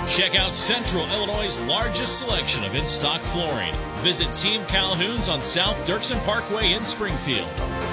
Check out Central Illinois' largest selection of in-stock flooring. Visit Team Calhoun's on South Dirksen Parkway in Springfield.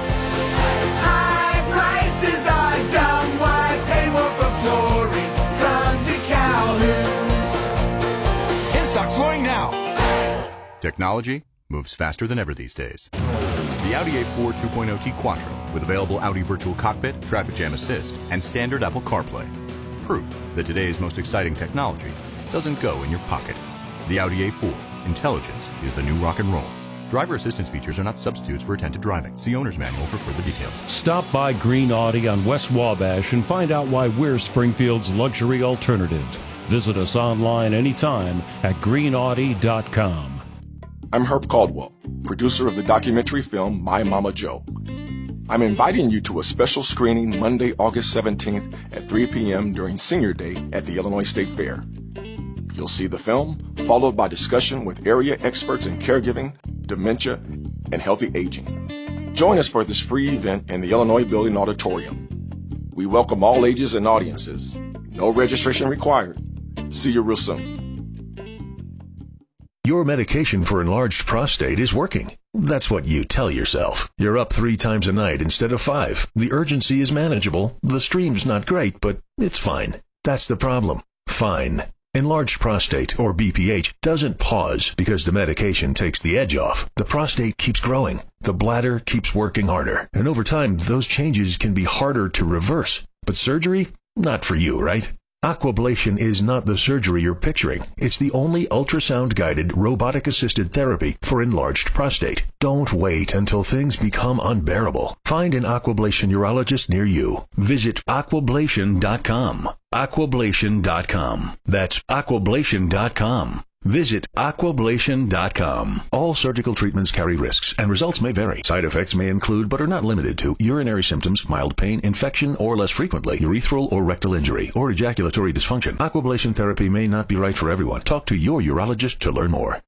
High prices are dumb. Why pay more for flooring? Come to Calhoun's. In-stock flooring now. Technology moves faster than ever these days. The Audi A4 2.0T Quattro with available Audi Virtual Cockpit, Traffic Jam Assist, and standard Apple CarPlay. Proof that today's most exciting technology doesn't go in your pocket. The Audi A4. Intelligence is the new rock and roll. Driver assistance features are not substitutes for attentive driving. See owner's manual for further details. Stop by Green Audi on West Wabash and find out why we're Springfield's luxury alternative. Visit us online anytime at greenaudi.com. I'm Herb Caldwell, producer of the documentary film My Mama Joe. I'm inviting you to a special screening Monday, August 17th at 3 p.m. during Senior Day at the Illinois State Fair. You'll see the film, followed by discussion with area experts in caregiving, dementia, and healthy aging. Join us for this free event in the Illinois Building Auditorium. We welcome all ages and audiences. No registration required. See you real soon. Your medication for enlarged prostate is working. That's what you tell yourself. You're up 3 times a night instead of 5. The urgency is manageable. The stream's not great, but it's fine. That's the problem. Fine. Enlarged prostate, or BPH, doesn't pause because the medication takes the edge off. The prostate keeps growing. The bladder keeps working harder. And over time, those changes can be harder to reverse. But surgery? Not for you, right? Aquablation is not the surgery you're picturing. It's the only ultrasound-guided, robotic-assisted therapy for enlarged prostate. Don't wait until things become unbearable. Find an Aquablation urologist near you. Visit aquablation.com. Aquablation.com. That's aquablation.com. Visit aquablation.com. All surgical treatments carry risks, and results may vary. Side effects may include, but are not limited to, urinary symptoms, mild pain, infection, or less frequently, urethral or rectal injury, or ejaculatory dysfunction. Aquablation therapy may not be right for everyone. Talk to your urologist to learn more.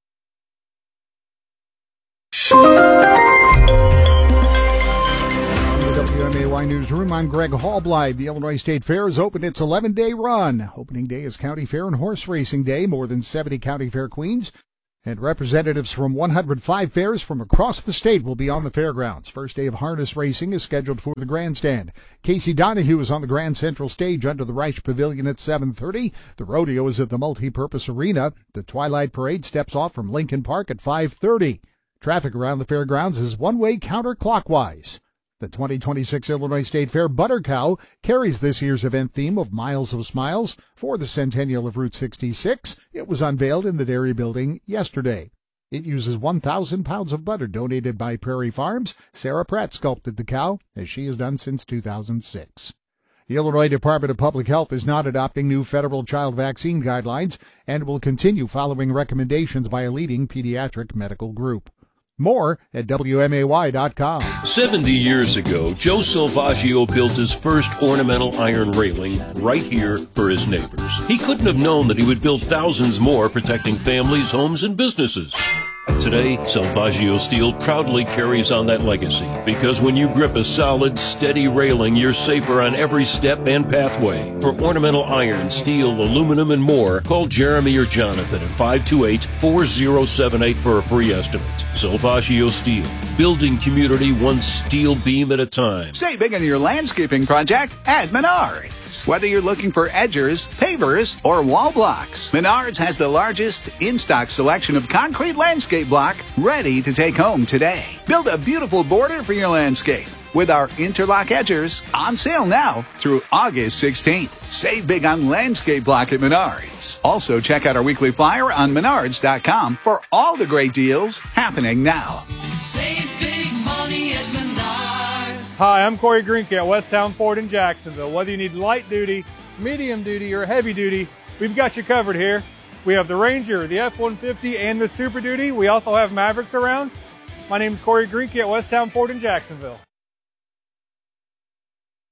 WMAY Newsroom, I'm Greg Hallblythe. The Illinois State Fair has opened its 11-day run. Opening day is County Fair and Horse Racing Day. More than 70 County Fair queens and representatives from 105 fairs from across the state will be on the fairgrounds. First day of harness racing is scheduled for the grandstand. Casey Donahue is on the Grand Central Stage under the Reich Pavilion at 7:30. The rodeo is at the Multipurpose Arena. The Twilight Parade steps off from Lincoln Park at 5:30. Traffic around the fairgrounds is one-way counterclockwise. The 2026 Illinois State Fair Butter Cow carries this year's event theme of Miles of Smiles for the centennial of Route 66. It was unveiled in the Dairy Building yesterday. It uses 1,000 pounds of butter donated by Prairie Farms. Sarah Pratt sculpted the cow, as she has done since 2006. The Illinois Department of Public Health is not adopting new federal child vaccine guidelines and will continue following recommendations by a leading pediatric medical group. More at WMAY.com. 70 years ago, Joe Salvaggio built his first ornamental iron railing right here for his neighbors. He couldn't have known that he would build thousands more, protecting families, homes, and businesses. Today, Salvaggio Steel proudly carries on that legacy, because when you grip a solid, steady railing, you're safer on every step and pathway. For ornamental iron, steel, aluminum, and more, call Jeremy or Jonathan at 528-4078 for a free estimate. Salvaggio Steel, building community one steel beam at a time. Save big on your landscaping project at Menards. Whether you're looking for edgers, pavers, or wall blocks, Menards has the largest in-stock selection of concrete landscape block ready to take home today. Build a beautiful border for your landscape with our interlock edgers on sale now through August 16th. Save big on landscape block at Menards. Also, check out our weekly flyer on Menards.com for all the great deals happening now. Save big money at Menards. Hi, I'm Corey Greenke at Westtown Ford in Jacksonville. Whether you need light duty, medium duty, or heavy duty, we've got you covered here. We have the Ranger, the F-150, and the Super Duty. We also have Mavericks around. My name is Corey Greenke at Westtown Ford in Jacksonville.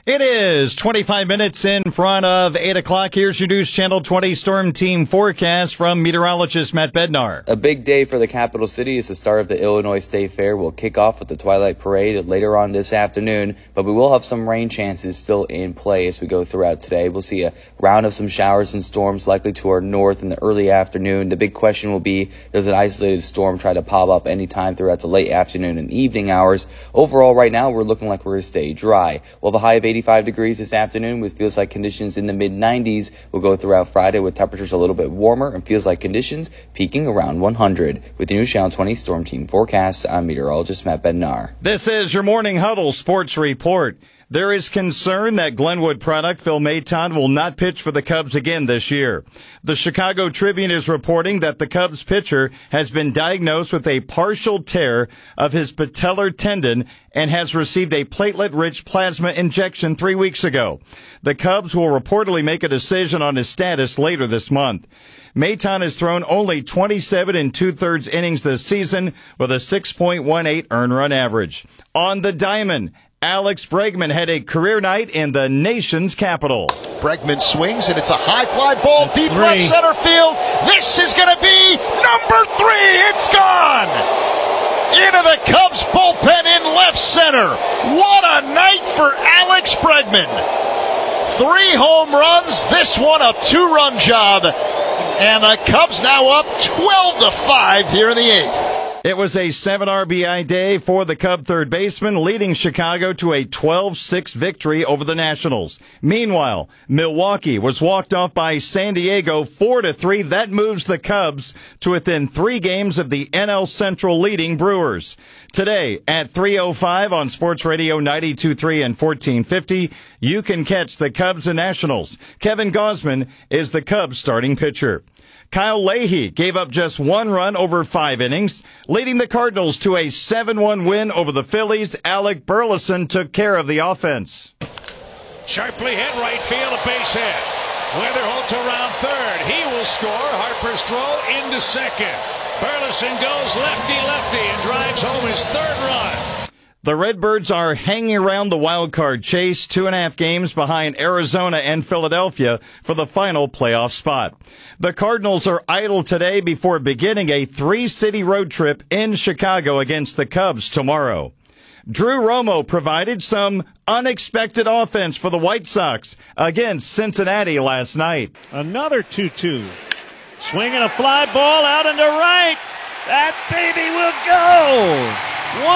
It is 25 minutes in front of 8 o'clock. Here's your News Channel 20 Storm Team forecast from meteorologist Matt Bednar. A big day for the capital city as the start of the Illinois State Fair will kick off with the Twilight Parade later on this afternoon, but we will have some rain chances still in play as we go throughout today. We'll see a round of some showers and storms likely to our north in the early afternoon. The big question will be, does an isolated storm try to pop up anytime throughout the late afternoon and evening hours? Overall, right now, we're looking like we're going to stay dry. We'll have a high of 85 degrees this afternoon with feels like conditions in the mid-90s. We'll go throughout Friday with temperatures a little bit warmer and feels like conditions peaking around 100. With the News Channel 20 Storm Team forecast, I'm meteorologist Matt Bednar. This is your Morning Huddle Sports Report. There is concern that Glenwood product Phil Maton will not pitch for the Cubs again this year. The Chicago Tribune is reporting that the Cubs pitcher has been diagnosed with a partial tear of his patellar tendon and has received a platelet-rich plasma injection 3 weeks ago. The Cubs will reportedly make a decision on his status later this month. Maton has thrown only 27 2/3 innings this season with a 6.18 earned run average. On the diamond, Alex Bregman had a career night in the nation's capital. Bregman swings, and it's a high fly ball, That's deep three. left center field. This is going to be number 3. It's gone! Into the Cubs bullpen in left center. What a night for Alex Bregman. 3 home runs, this one a 2-run job. And the Cubs now up 12-5 here in the 8th. It was a 7 RBI day for the Cub third baseman, leading Chicago to a 12-6 victory over the Nationals. Meanwhile, Milwaukee was walked off by San Diego 4-3. That moves the Cubs to within 3 games of the NL Central leading Brewers. Today at 3:05 on Sports Radio 92.3 and 1450, you can catch the Cubs and Nationals. Kevin Gausman is the Cubs starting pitcher. Kyle Leahy gave up just 1 run over 5 innings, leading the Cardinals to a 7-1 win over the Phillies. Alec Burleson took care of the offense. Sharply hit right field, a base hit. Weatherholtz around third. He will score. Harper's throw into second. Burleson goes lefty and drives home his 3rd run. The Redbirds are hanging around the wild card chase, 2.5 games behind Arizona and Philadelphia for the final playoff spot. The Cardinals are idle today before beginning a 3-city road trip in Chicago against the Cubs tomorrow. Drew Romo provided some unexpected offense for the White Sox against Cincinnati last night. Another 2-2. Swinging a fly ball out into right. That baby will go.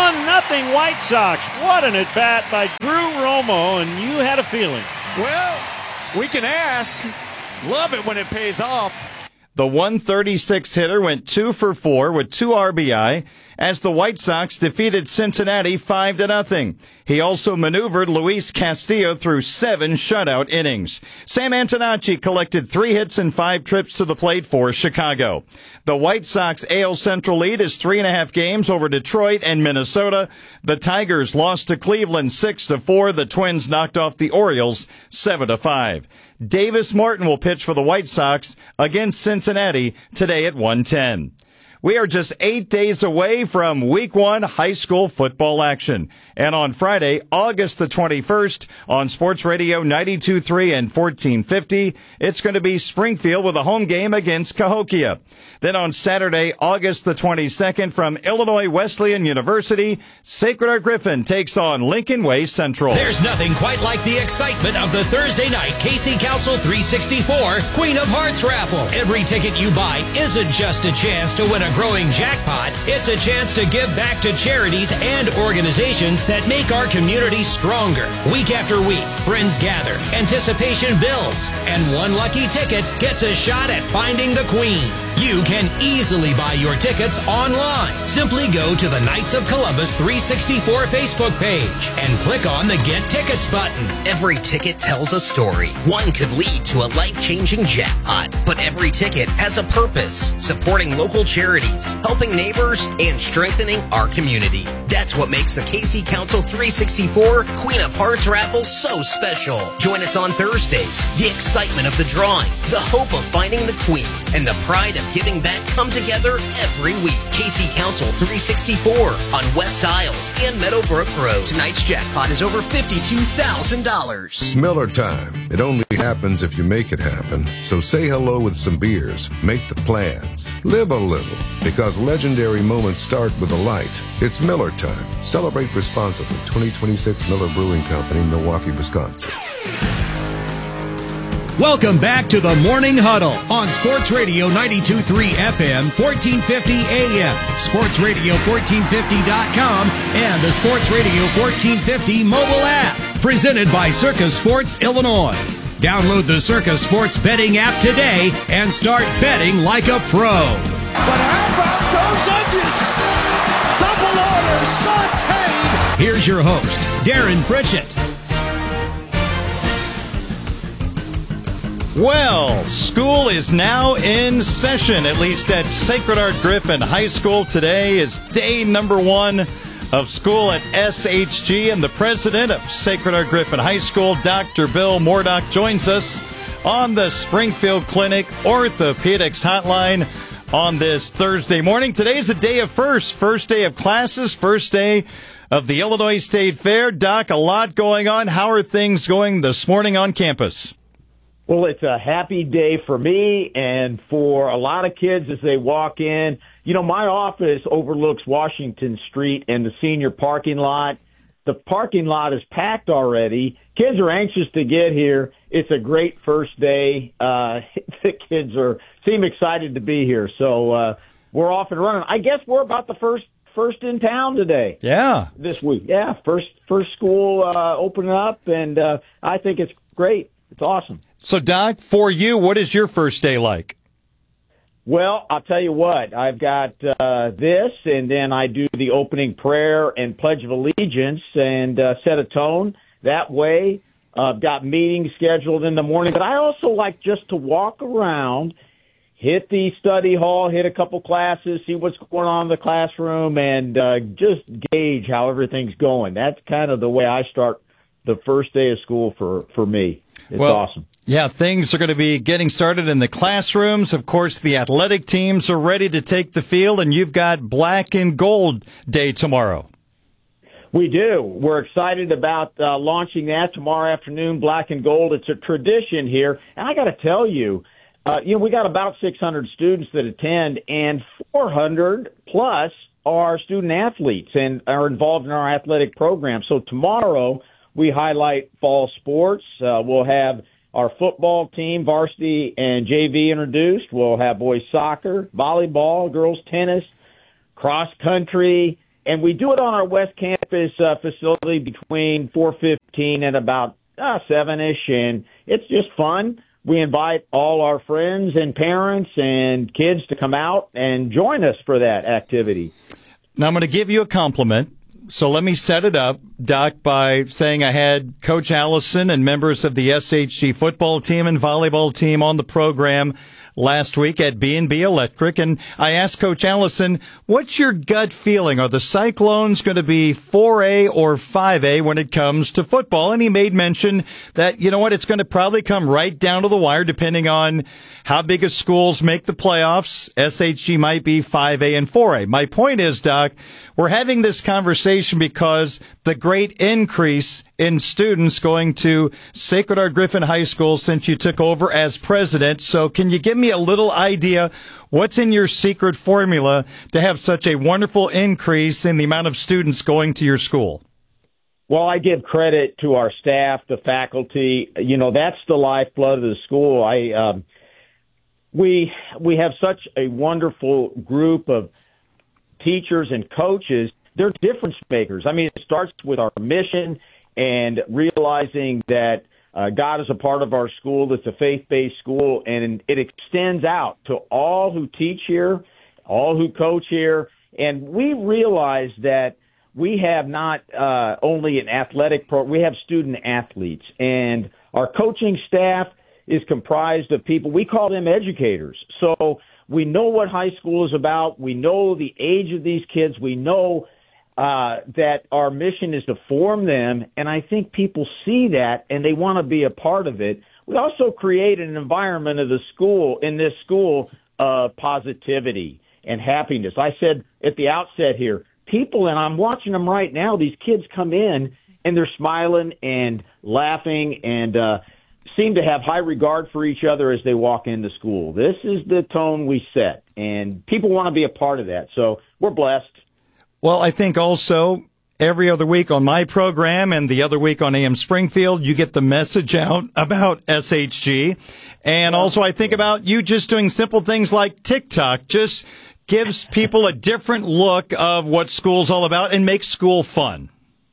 1-0 White Sox. What an at-bat by Drew Romo, and you had a feeling. Well, we can ask. Love it when it pays off. The 136 hitter went 2 for 4 with 2 RBI as the White Sox defeated Cincinnati 5-0. He also maneuvered Luis Castillo through 7 shutout innings. Sam Antonacci collected 3 hits and 5 trips to the plate for Chicago. The White Sox AL Central lead is 3.5 games over Detroit and Minnesota. The Tigers lost to Cleveland 6-4. The Twins knocked off the Orioles 7-5. Davis Martin will pitch for the White Sox against Cincinnati today at 1:10. We are just 8 days away from Week 1 high school football action. And on Friday, August the 21st, on Sports Radio 92.3 and 1450, it's going to be Springfield with a home game against Cahokia. Then on Saturday, August the 22nd, from Illinois Wesleyan University, Sacred Heart Griffin takes on Lincoln Way Central. There's nothing quite like the excitement of the Thursday night KC Council 364 Queen of Hearts raffle. Every ticket you buy isn't just a chance to win a growing jackpot. It's a chance to give back to charities and organizations that make our community stronger. Week after week, friends gather, anticipation builds, and one lucky ticket gets a shot at finding the Queen. You can easily buy your tickets online. Simply go to the Knights of Columbus 364 Facebook page and click on the Get Tickets button. Every ticket tells a story. One could lead to a life-changing jackpot, but every ticket has a purpose, supporting local charities, helping neighbors, and strengthening our community. That's what makes the KC Council 364 Queen of Hearts raffle so special. Join us on Thursdays. The excitement of the drawing, the hope of finding the Queen, and the pride of giving back come together every week. Casey Council 364 on West Isles and Meadowbrook Road. Tonight's jackpot is over $52,000. Miller time. It only happens if you make it happen. So say hello with some beers. Make the plans. Live a little. Because legendary moments start with a light. It's Miller time. Celebrate responsibly. 2026 Miller Brewing Company, Milwaukee, Wisconsin. Welcome back to the Morning Huddle on Sports Radio 92.3 FM, 1450 AM, sportsradio1450.com, and the Sports Radio 1450 mobile app. Presented by Circus Sports Illinois. Download the Circus Sports betting app today and start betting like a pro. But how about those onions? Double order sauteed. Here's your host, Darren Pritchett. Well, school is now in session, at least at Sacred Heart Griffin High School. Today is day number 1 of school at SHG, and the president of Sacred Heart Griffin High School, Dr. Bill Mordock, joins us on the Springfield Clinic Orthopedics Hotline on this Thursday morning. Today's a day of first day of classes, first day of the Illinois State Fair. Doc, a lot going on. How are things going this morning on campus? Well, it's a happy day for me and for a lot of kids as they walk in. You know, my office overlooks Washington Street and the senior parking lot. The parking lot is packed already. Kids are anxious to get here. It's a great first day. The kids seem excited to be here. So we're off and running. I guess we're about the first in town today. Yeah. This week. Yeah, first school opening up, and I think it's great. It's awesome. So, Doc, for you, what is your first day like? Well, I'll tell you what. I've got this, and then I do the opening prayer and Pledge of Allegiance and set a tone that way. I've got meetings scheduled in the morning, but I also like just to walk around, hit the study hall, hit a couple classes, see what's going on in the classroom, and just gauge how everything's going. That's kind of the way I start the first day of school for me. It's awesome. Yeah, things are going to be getting started in the classrooms. Of course, the athletic teams are ready to take the field, and you've got Black and Gold Day tomorrow. We do. We're excited about launching that tomorrow afternoon, Black and Gold. It's a tradition here. And I got to tell you, we got about 600 students that attend, and 400 plus are student athletes and are involved in our athletic program. So tomorrow we highlight fall sports. We'll have our football team, varsity and JV introduced. We'll have boys soccer, volleyball, girls tennis, cross country, and we do it on our West Campus facility between 4:15 and about 7-ish, and it's just fun. We invite all our friends and parents and kids to come out and join us for that activity. Now, I'm going to give you a compliment. So let me set it up, Doc, by saying I had Coach Allison and members of the SHG football team and volleyball team on the program last week at B&B Electric, and I asked Coach Allison, what's your gut feeling? Are the Cyclones going to be 4A or 5A when it comes to football? And he made mention that, you know what, it's going to probably come right down to the wire depending on how big of schools make the playoffs. SHG might be 5A and 4A. My point is, Doc, we're having this conversation because the great increase in students going to Sacred Heart Griffin High School since you took over as president. So can you give me a little idea what's in your secret formula to have such a wonderful increase in the amount of students going to your school? Well, I give credit to our staff, the faculty. You know, that's the lifeblood of the school. We have such a wonderful group of teachers and coaches. They're difference makers. I mean, it starts with our mission and realizing that God is a part of our school. It's a faith-based school, and it extends out to all who teach here, all who coach here. And we realize that we have not only an athletic program, we have student athletes. And our coaching staff is comprised of people, we call them educators. So we know what high school is about. We know the age of these kids. We know that our mission is to form them, and I think people see that and they want to be a part of it. We also create an environment of the school, in this school, of positivity and happiness. I said at the outset here, people, and I'm watching them right now, these kids come in and they're smiling and laughing and seem to have high regard for each other as they walk into school. This is the tone we set, and people want to be a part of that. So we're blessed. Well, I think also every other week on my program and the other week on AM Springfield, you get the message out about SHG. And also I think about you just doing simple things like TikTok, just gives people a different look of what school's all about and makes school fun.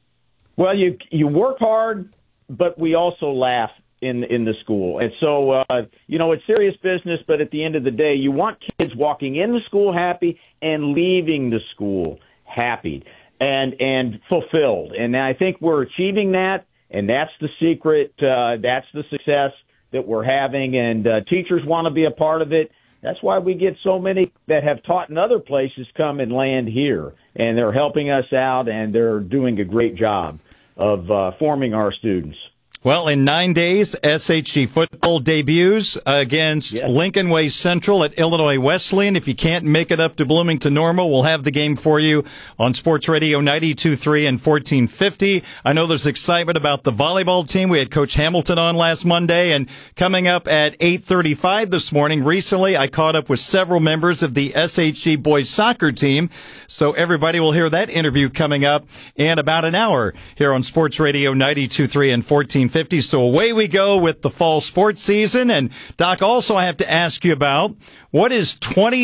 Well, you work hard, but we also laugh in the school. And so, it's serious business, but at the end of the day, you want kids walking in the school happy and leaving the school happy and fulfilled. And I think we're achieving that, and that's the secret. That's the success that we're having, and teachers want to be a part of it. That's why we get so many that have taught in other places come and land here, and they're helping us out, and they're doing a great job of forming our students. Well, in 9 days, SHG football debuts against Lincoln Way Central at Illinois Wesleyan. If you can't make it up to Bloomington Normal, we'll have the game for you on Sports Radio 92.3 and 1450. I know there's excitement about the volleyball team. We had Coach Hamilton on last Monday, and coming up at 8:35 this morning, recently I caught up with several members of the SHG boys soccer team. So everybody will hear that interview coming up in about an hour here on Sports Radio 92.3 and 1450. So away we go with the fall sports season. And, Doc, also I have to ask you about, what is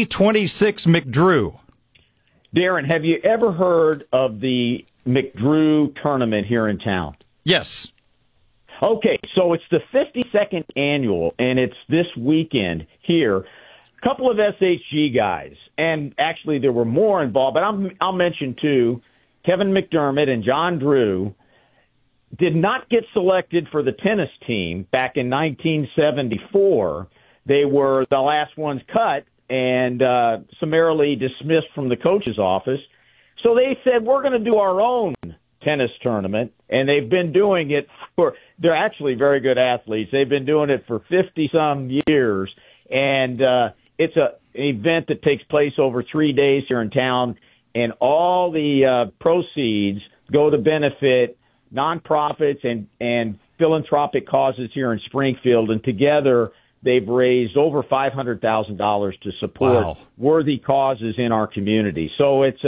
2026 McDrew? Darren, have you ever heard of the McDrew tournament here in town? Yes. Okay, so it's the 52nd annual, and it's this weekend here. A couple of SHG guys, and actually there were more involved, but I'll mention two, Kevin McDermott and John Drew, did not get selected for the tennis team back in 1974. They were the last ones cut and summarily dismissed from the coach's office. So they said, we're going to do our own tennis tournament, and they've been doing it they're actually very good athletes. They've been doing it for 50-some years, and it's an event that takes place over 3 days here in town, and all the proceeds go to benefit nonprofits and philanthropic causes here in Springfield, and together they've raised over $500,000 to support worthy causes in our community. So it's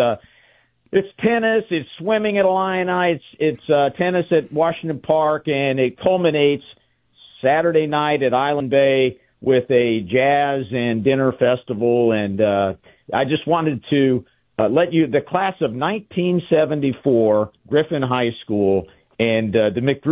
tennis, it's swimming at Illini, it's tennis at Washington Park, and it culminates Saturday night at Island Bay with a jazz and dinner festival. And I just wanted to the class of 1974, Griffin High School, and the McDrew